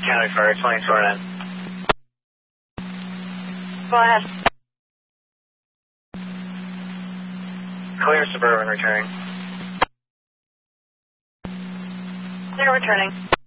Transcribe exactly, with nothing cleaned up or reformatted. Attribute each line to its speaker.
Speaker 1: County Fire twenty sworn in.
Speaker 2: Go ahead.
Speaker 1: Clear Suburban returning.
Speaker 2: Clear returning.